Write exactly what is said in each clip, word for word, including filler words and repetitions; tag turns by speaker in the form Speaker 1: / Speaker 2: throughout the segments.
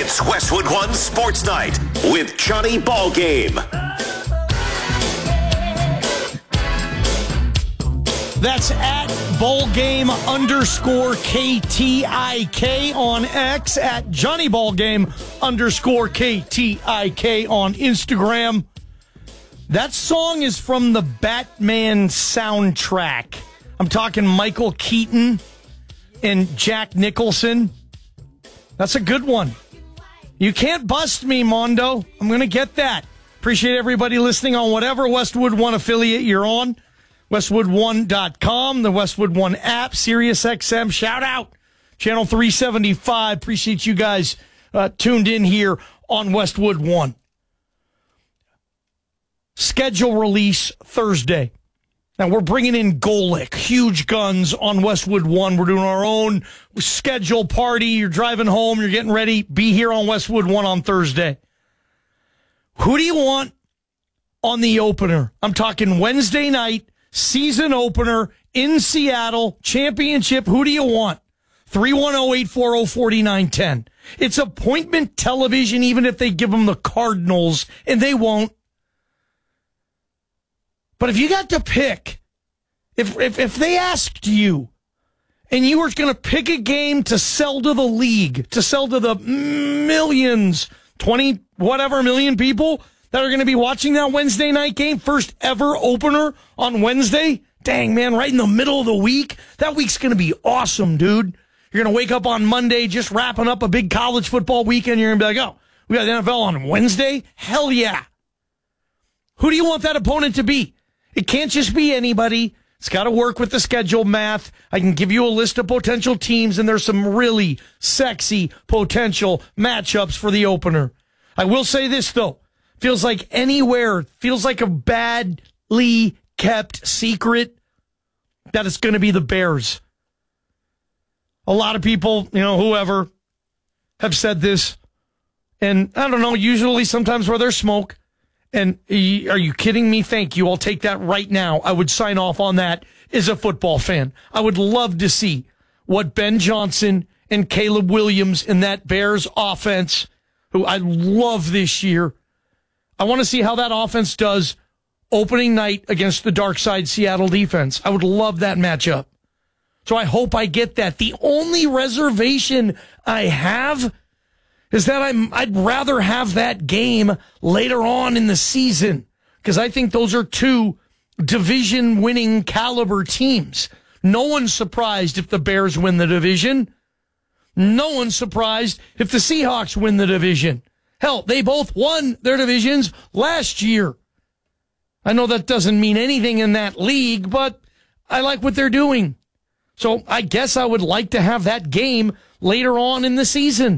Speaker 1: It's Westwood One Sports Night with Johnny Ballgame.
Speaker 2: That's at Ballgame underscore K T I K on X, at Johnny Ballgame underscore K T I K on Instagram. That song is from the Batman soundtrack. I'm talking Michael Keaton and Jack Nicholson. That's a good one. You can't bust me, Mondo. I'm going to get that. Appreciate everybody listening on whatever Westwood One affiliate you're on. Westwood one dot com, the Westwood One app, Sirius X M. Shout out, Channel three seventy-five. Appreciate you guys uh, tuned in here on Westwood One. Schedule release Thursday. Now, we're bringing in Golic, huge guns on Westwood One. We're doing our own schedule party. You're driving home, you're getting ready. Be here on Westwood One on Thursday. Who do you want on the opener? I'm talking Wednesday night. Season opener in Seattle, championship. Who do you want? three one zero, eight four zero, four nine one zero. It's appointment television, even if they give them the Cardinals, and they won't. But if you got to pick, if if, if they asked you, and you were going to pick a game to sell to the league, to sell to the millions, twenty whatever million people that are going to be watching that Wednesday night game, first ever opener on Wednesday. Dang, man, right in the middle of the week. That week's going to be awesome, dude. You're going to wake up on Monday just wrapping up a big college football weekend. You're going to be like, oh, we got the N F L on Wednesday? Hell yeah. Who do you want that opponent to be? It can't just be anybody. It's got to work with the schedule math. I can give you a list of potential teams, and there's some really sexy potential matchups for the opener. I will say this, though. Feels like anywhere, feels like a badly kept secret that it's going to be the Bears. A lot of people, you know, whoever, have said this. And I don't know, usually sometimes where there's smoke. And are you kidding me? Thank you. I'll take that right now. I would sign off on that as a football fan. I would love to see what Ben Johnson and Caleb Williams in that Bears offense, who I love this year, I want to see how that offense does opening night against the dark side Seattle defense. I would love that matchup. So I hope I get that. The only reservation I have is that I'm, I'd rather have that game later on in the season, because I think those are two division-winning caliber teams. No one's surprised if the Bears win the division. No one's surprised if the Seahawks win the division. Hell, they both won their divisions last year. I know that doesn't mean anything in that league, but I like what they're doing. So I guess I would like to have that game later on in the season.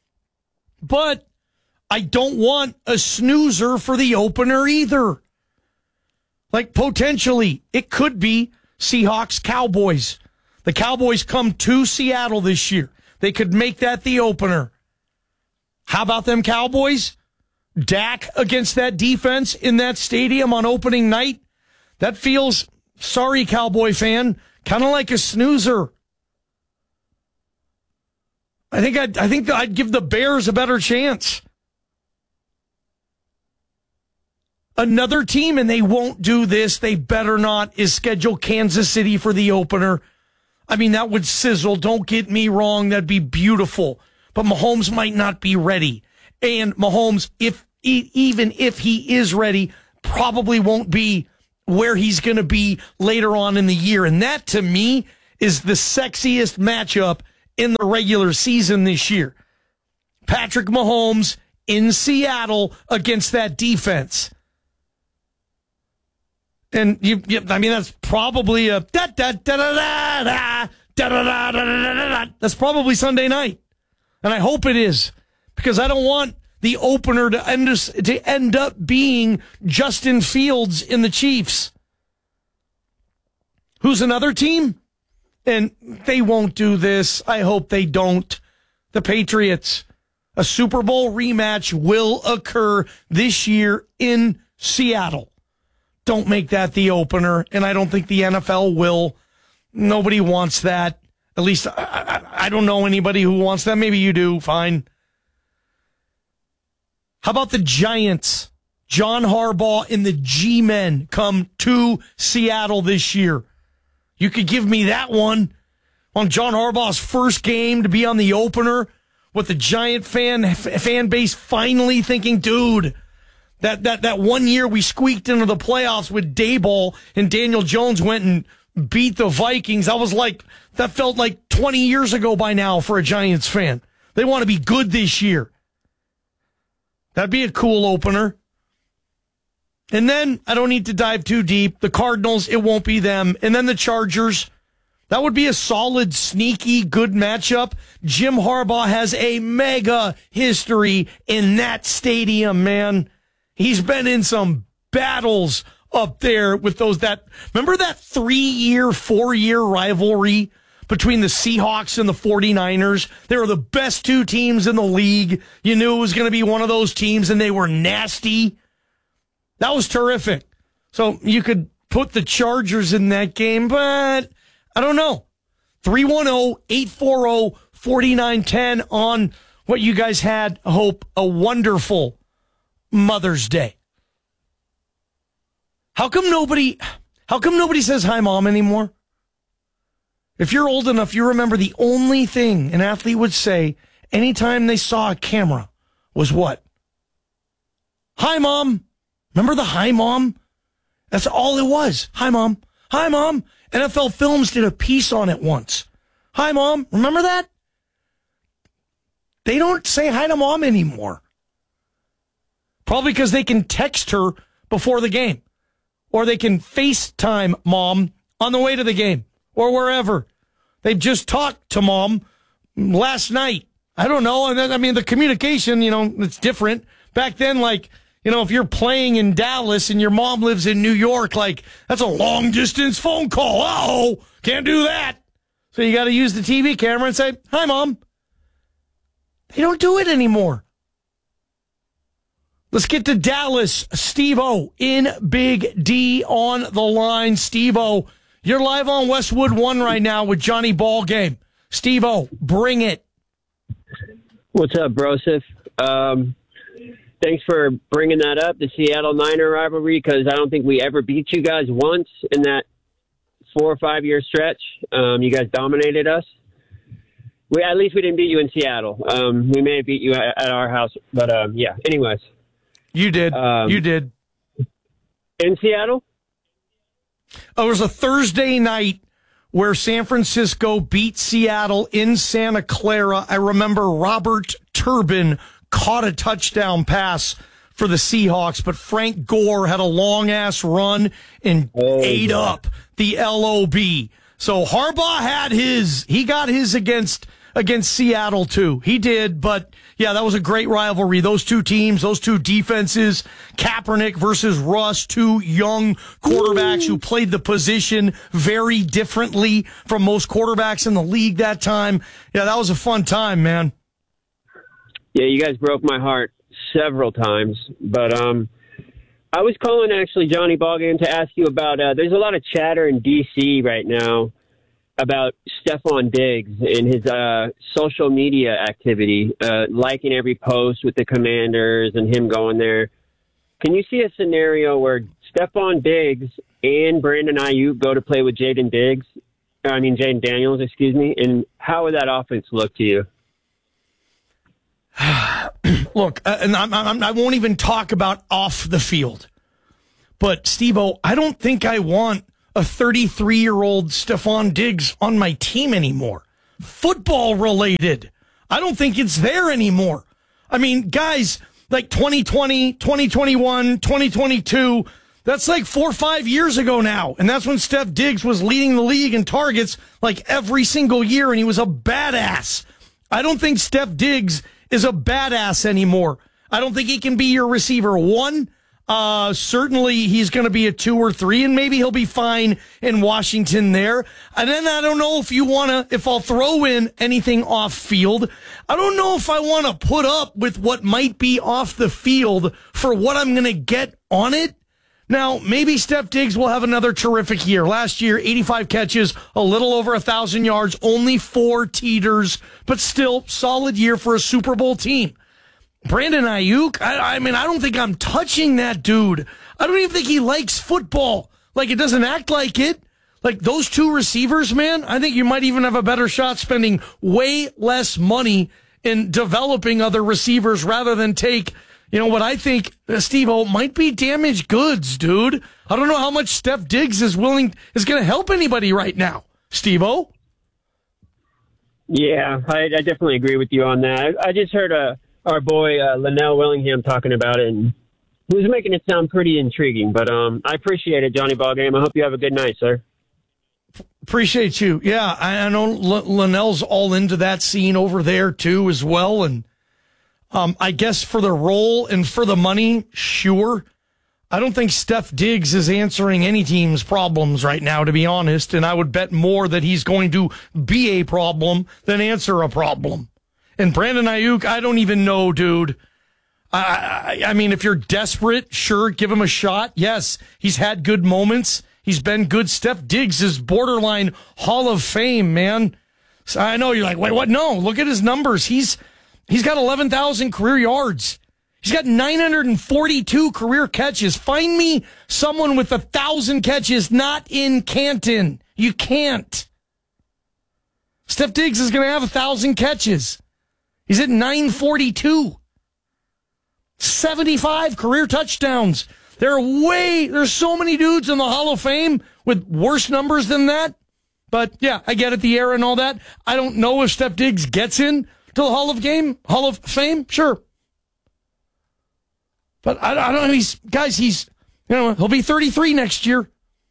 Speaker 2: But I don't want a snoozer for the opener either. Like, potentially, it could be Seahawks Cowboys. The Cowboys come to Seattle this year. They could make that the opener. How about them Cowboys? Dak against that defense in that stadium on opening night? That feels, sorry, Cowboy fan, kind of like a snoozer. I think I'd, I think I'd give the Bears a better chance. Another team, and they won't do this, they better not, is schedule Kansas City for the opener. I mean, that would sizzle. Don't get me wrong. That'd be beautiful. But Mahomes might not be ready. And Mahomes, if even if he is ready, probably won't be where he's going to be later on in the year. And that, to me, is the sexiest matchup in the regular season this year. Patrick Mahomes in Seattle against that defense. And you, you I mean, that's probably a da da da da da da da da da da da. That's probably Sunday night. And I hope it is, because I don't want the opener to end, to end up being Justin Fields in the Chiefs. Who's another team? And they won't do this. I hope they don't. The Patriots. A Super Bowl rematch will occur this year in Seattle. Don't make that the opener, and I don't think the N F L will. Nobody wants that. At least, I, I, I don't know anybody who wants that. Maybe you do. Fine. How about the Giants? John Harbaugh and the G-Men come to Seattle this year. You could give me that one on John Harbaugh's first game to be on the opener with the Giant fan fan base finally thinking, dude, that, that, that one year we squeaked into the playoffs with Daboll and Daniel Jones went and beat the Vikings. I was like, that felt like twenty years ago by now for a Giants fan. They want to be good this year. That'd be a cool opener. And then, I don't need to dive too deep, the Cardinals, it won't be them. And then the Chargers, that would be a solid, sneaky, good matchup. Jim Harbaugh has a mega history in that stadium, man. He's been in some battles up there with those, that, remember that three-year, four-year rivalry between the Seahawks and the 49ers? They were the best two teams in the league. You knew it was going to be one of those teams, and they were nasty. That was terrific. So you could put the Chargers in that game, but I don't know. three one zero, eight four zero, four nine one zero on what you guys had. I hope a wonderful Mother's Day. How come nobody, how come nobody says hi, Mom, anymore? If you're old enough, you remember the only thing an athlete would say anytime they saw a camera was what? Hi, Mom. Remember the hi, Mom? That's all it was. Hi, Mom. Hi, Mom. N F L Films did a piece on it once. Hi, Mom. Remember that? They don't say hi to Mom anymore. Probably because they can text her before the game. Or they can FaceTime Mom on the way to the game. Or wherever. They've just talked to Mom last night. I don't know. I mean, the communication, you know, it's different. Back then, like, you know, if you're playing in Dallas and your mom lives in New York, like, that's a long-distance phone call. Oh, can't do that. So you got to use the T V camera and say, hi, Mom. They don't do it anymore. Let's get to Dallas. Steve-O in Big D on the line. Steve-O, you're live on Westwood One right now with Johnny Ballgame. Steve-O, bring it.
Speaker 3: What's up, Broseph? Um... Thanks for bringing that up, the Seattle Niner rivalry, because I don't think we ever beat you guys once in that four or five year stretch. Um, you guys dominated us. We at least we didn't beat you in Seattle. Um, we may have beat you at, at our house, but um, yeah. Anyways,
Speaker 2: you did.
Speaker 3: Um,
Speaker 2: you did
Speaker 3: in Seattle.
Speaker 2: Oh, it was a Thursday night where San Francisco beat Seattle in Santa Clara. I remember Robert Turbin caught a touchdown pass for the Seahawks, but Frank Gore had a long-ass run and oh, ate yeah. up the L O B. So Harbaugh had his. He got his against against Seattle, too. He did, but, yeah, that was a great rivalry. Those two teams, those two defenses, Kaepernick versus Russ, two young quarterbacks Ooh. who played the position very differently from most quarterbacks in the league that time. Yeah, that was a fun time, man.
Speaker 3: Yeah, you guys broke my heart several times, but um, I was calling actually Johnny Ballgame to ask you about. Uh, there's a lot of chatter in D C right now about Stephon Diggs and his uh, social media activity, uh, liking every post with the Commanders and him going there. Can you see a scenario where Stephon Diggs and Brandon Ayuk go to play with Jaden Diggs? I mean Jaden Daniels, excuse me. And how would that offense look to you?
Speaker 2: Look, uh, and I'm, I'm, I won't even talk about off the field. But, Steve-O, I don't think I want a thirty-three-year-old Stephon Diggs on my team anymore. Football related. I don't think it's there anymore. I mean, guys, like twenty twenty, twenty twenty-one, twenty twenty-two, that's like four or five years ago now. And that's when Steph Diggs was leading the league in targets like every single year, and he was a badass. I don't think Steph Diggs is a badass anymore. I don't think he can be your receiver one. Uh, certainly he's going to be a two or three, and maybe he'll be fine in Washington there. And then I don't know if you want to, if I'll throw in anything off field. I don't know if I want to put up with what might be off the field for what I'm going to get on it. Now, maybe Steph Diggs will have another terrific year. Last year, eighty-five catches, a little over one thousand yards, only four teeters, but still solid year for a Super Bowl team. Brandon Ayuk, I, I mean, I don't think I'm touching that dude. I don't even think he likes football. Like, it doesn't act like it. Like, those two receivers, man, I think you might even have a better shot spending way less money in developing other receivers rather than take, you know, what I think, uh, Steve-O, might be damaged goods, dude. I don't know how much Steph Diggs is willing, is going to help anybody right now. Steve-O?
Speaker 3: Yeah, I, I definitely agree with you on that. I, I just heard uh, our boy uh, Linnell Willingham talking about it, and he was making it sound pretty intriguing. But um, I appreciate it, Johnny Ballgame. I hope you have a good night, sir.
Speaker 2: Appreciate you. Yeah, I, I know L- Linnell's all into that scene over there, too, as well. And um, I guess for the role and for the money, sure. I don't think Steph Diggs is answering any team's problems right now, to be honest, and I would bet more that he's going to be a problem than answer a problem. And Brandon Ayuk, I don't even know, dude. I, I, I mean, if you're desperate, sure, give him a shot. Yes, he's had good moments. He's been good. Steph Diggs is borderline Hall of Fame, man. So I know you're like, wait, what? No, look at his numbers. He's he's got eleven thousand career yards. He's got nine hundred forty-two career catches. Find me someone with a thousand catches not in Canton. You can't. Steph Diggs is going to have a thousand catches. He's at nine forty-two. seventy-five career touchdowns. There are way, there's so many dudes in the Hall of Fame with worse numbers than that. But yeah, I get it, the era and all that. I don't know if Steph Diggs gets in to the Hall of Game, Hall of Fame. Sure. But I, I don't know. He's, guys, he's, you know, he'll be thirty-three next year.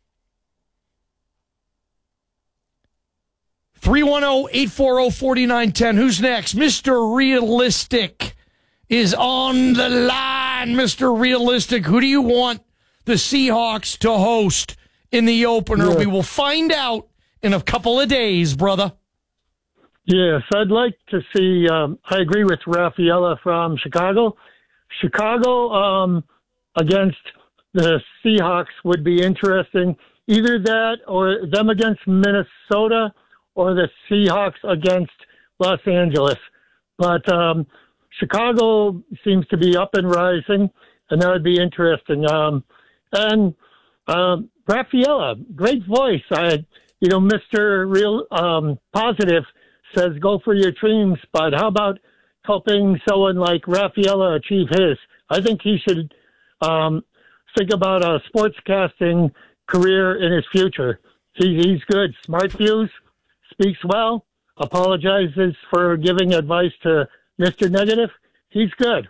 Speaker 2: three one zero, eight four zero, four nine one zero. Who's next? Mister Realistic is on the line. Mister Realistic, who do you want the Seahawks to host in the opener?
Speaker 4: Yeah.
Speaker 2: We will find out in a couple of days, brother.
Speaker 4: Yes, I'd like to see, um, I agree with Rafaela from Chicago. Chicago um, against the Seahawks would be interesting. Either that or them against Minnesota or the Seahawks against Los Angeles. But um, Chicago seems to be up and rising, and that would be interesting. Um, and um, Rafaela, great voice. I, you know, Mister Real um, Positive says go for your dreams, but how about helping someone like Rafaela achieve his? I think he should um, think about a sportscasting career in his future. He, he's good, smart views, speaks well, apologizes for giving advice to Mister Negative. He's good.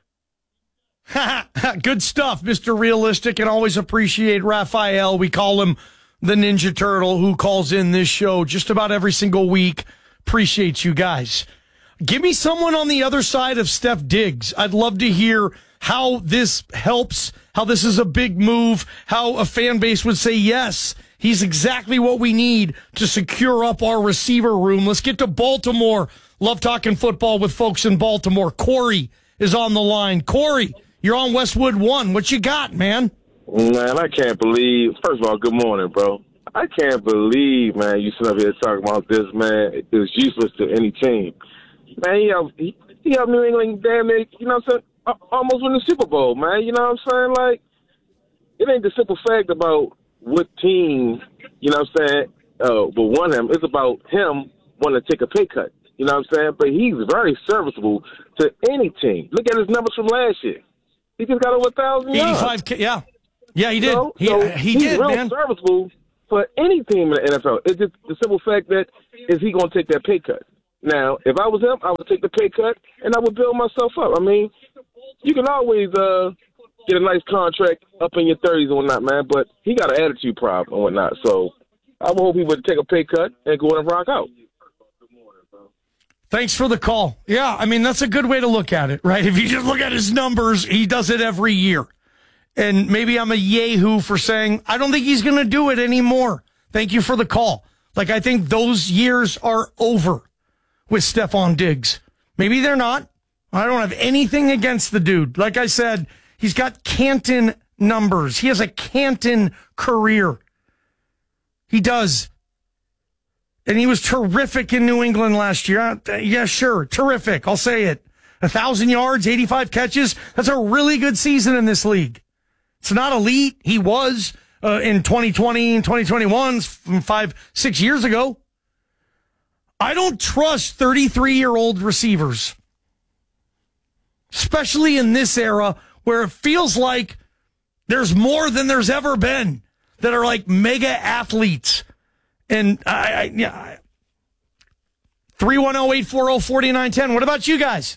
Speaker 2: Good stuff, Mister Realistic, and always appreciate Raphael. We call him the Ninja Turtle, who calls in this show just about every single week. Appreciate you guys. Give me someone on the other side of Steph Diggs. I'd love to hear how this helps, how this is a big move, how a fan base would say, yes, he's exactly what we need to secure up our receiver room. Let's get to Baltimore. Love talking football with folks in Baltimore. Corey is on the line. Corey, you're on Westwood One. What you got, man?
Speaker 5: Man, I can't believe, first of all, good morning, bro. I can't believe, man, you sit up here talking about this, man. It was useless to any team. Man, he helped, he, he helped New England damn near, you know what I'm saying, almost win the Super Bowl, man. You know what I'm saying? Like, it ain't the simple fact about what team, you know what I'm saying, uh, will want him. It's about him wanting to take a pay cut. You know what I'm saying? But he's very serviceable to any team. Look at his numbers from last year. He just got over a thousand yards.
Speaker 2: eighty-five K, yeah. Yeah, he did.
Speaker 5: You know?
Speaker 2: He,
Speaker 5: so
Speaker 2: he
Speaker 5: he's
Speaker 2: did,
Speaker 5: real
Speaker 2: man.
Speaker 5: serviceable for any team in the N F L. It's just the simple fact that is he going to take that pay cut? Now, if I was him, I would take the pay cut and I would build myself up. I mean, you can always uh, get a nice contract up in your thirties and whatnot, man, but he got an attitude problem and whatnot. So I would hope he would take a pay cut and go in and rock out.
Speaker 2: Thanks for the call. Yeah, I mean, that's a good way to look at it, right? If you just look at his numbers, he does it every year. And maybe I'm a yahoo for saying, I don't think he's going to do it anymore. Thank you for the call. Like, I think those years are over with Stephon Diggs. Maybe they're not. I don't have anything against the dude. Like I said, he's got Canton numbers. He has a Canton career. He does. And he was terrific in New England last year. Yeah, sure. Terrific. I'll say it. one thousand yards, eighty-five catches. That's a really good season in this league. It's not elite. He was uh, in twenty twenty and twenty twenty-one, from five, six years ago. I don't trust thirty-three-year-old receivers, especially in this era where it feels like there's more than there's ever been that are like mega athletes. And I, I yeah, three one zero, eight four zero, four nine one zero. What about you guys?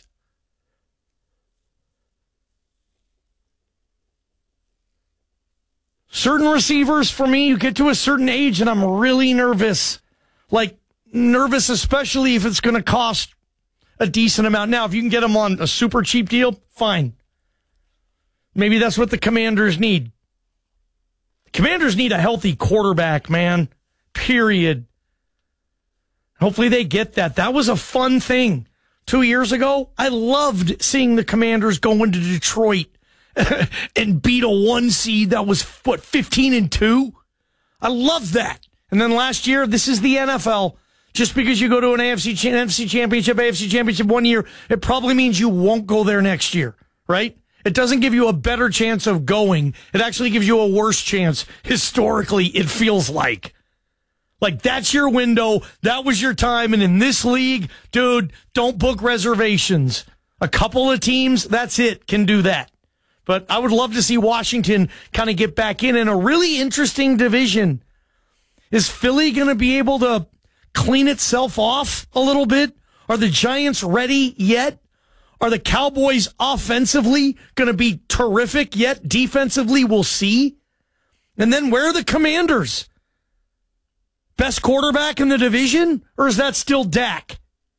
Speaker 2: Certain receivers, for me, you get to a certain age and I'm really nervous. Like, nervous especially if it's going to cost a decent amount. Now, if you can get them on a super cheap deal, fine. Maybe that's what the Commanders need. Commanders need a healthy quarterback, man. Period. Hopefully they get that. That was a fun thing. Two years ago, I loved seeing the Commanders go into Detroit and beat a one seed that was, what, fifteen and two? I love that. And then last year, this is the N F L. Just because you go to an A F C, N F C championship, A F C championship one year, it probably means you won't go there next year, right? It doesn't give you a better chance of going. It actually gives you a worse chance. Historically, it feels like. Like, that's your window. That was your time. And in this league, dude, don't book reservations. A couple of teams, that's it, can do that. But I would love to see Washington kind of get back in in a really interesting division. Is Philly going to be able to clean itself off a little bit? Are the Giants ready yet? Are the Cowboys offensively going to be terrific yet? Defensively, we'll see. And then where are the Commanders? Best quarterback in the division? Or is that still Dak?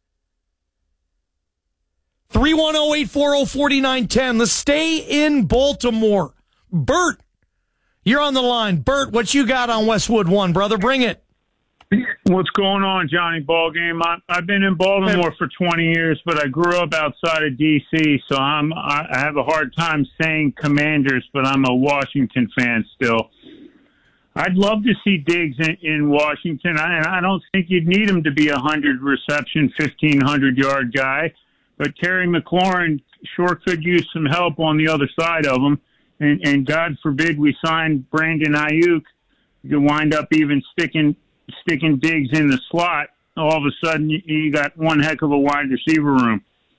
Speaker 2: three one zero, eight four zero, four nine one zero. Let's stay in Baltimore. Bert, you're on the line. Bert, what you got on Westwood One, brother? Bring it.
Speaker 6: What's going on, Johnny Ballgame? I, I've been in Baltimore for twenty years, but I grew up outside of D C, so I'm I have a hard time saying Commanders, but I'm a Washington fan still. I'd love to see Diggs in, in Washington, I, and I don't think you'd need him to be a hundred reception, fifteen hundred yard guy, but Terry McLaurin sure could use some help on the other side of him, and, and God forbid we sign Brandon Ayuk, you could wind up even sticking. sticking Diggs in the slot, all of a sudden you got one heck of a wide receiver room.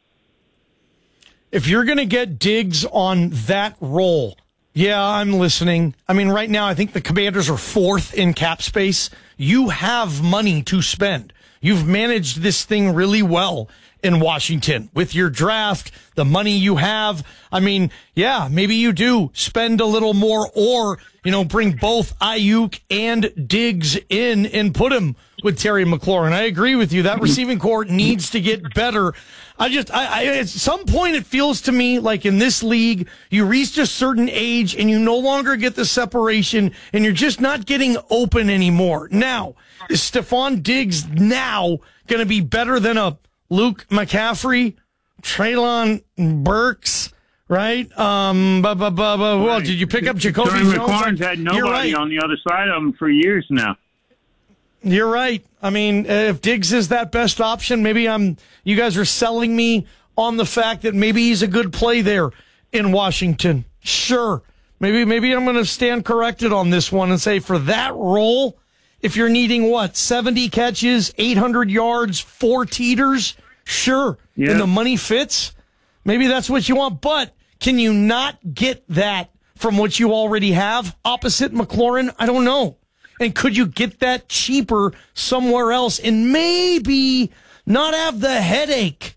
Speaker 2: If you're going to get Diggs on that role, yeah, I'm listening. I mean, right now I think the Commanders are fourth in cap space. You have money to spend. You've managed this thing really well in Washington with your draft, the money you have. I mean, yeah, maybe you do spend a little more, or, you know, bring both Ayuk and Diggs in and put him with Terry McLaurin. I agree with you. That receiving corps needs to get better. I just, I, I, at some point it feels to me like in this league, you reach a certain age and you no longer get the separation and you're just not getting open anymore. Now, is Stephon Diggs now going to be better than a Luke McCaffrey, Treylon Burks, right? Um, bu- bu- bu- bu- well, did you pick up Jacoby
Speaker 6: Terry
Speaker 2: Jones?
Speaker 6: McLaurin's had nobody
Speaker 2: right.
Speaker 6: on the other side of him for years now.
Speaker 2: You're right. I mean, if Diggs is that best option, maybe I'm. You guys are selling me on the fact that maybe he's a good play there in Washington. Sure, maybe maybe I'm going to stand corrected on this one and say for that role, if you're needing what seventy catches, eight hundred yards, four teeters, sure,
Speaker 6: yeah.
Speaker 2: and the money fits, maybe that's what you want. But can you not get that from what you already have opposite McLaurin? I don't know. And could you get that cheaper somewhere else and maybe not have the headache